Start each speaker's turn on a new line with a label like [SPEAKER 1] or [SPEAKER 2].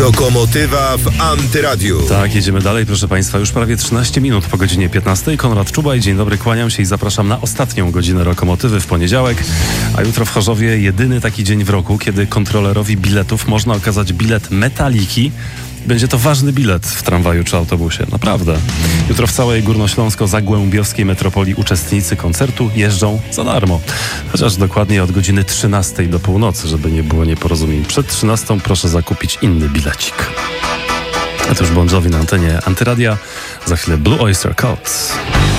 [SPEAKER 1] Lokomotywa w Antyradiu.
[SPEAKER 2] Tak, jedziemy dalej, proszę Państwa. Już prawie 13 minut po godzinie 15. Konrad Czubaj, dzień dobry, kłaniam się i zapraszam na ostatnią godzinę Lokomotywy w poniedziałek. A jutro w Chorzowie jedyny taki dzień w roku, kiedy kontrolerowi biletów można okazać bilet Metaliki. Będzie to ważny bilet w tramwaju czy autobusie. Naprawdę. Jutro w całej górnośląsko-zagłębiowskiej metropolii uczestnicy koncertu jeżdżą za darmo. Chociaż dokładnie od godziny 13 do północy, żeby nie było nieporozumień. Przed 13 proszę zakupić inny bilecik. A to już Bon Jovi na antenie Antyradia. Za chwilę Blue Oyster Cult.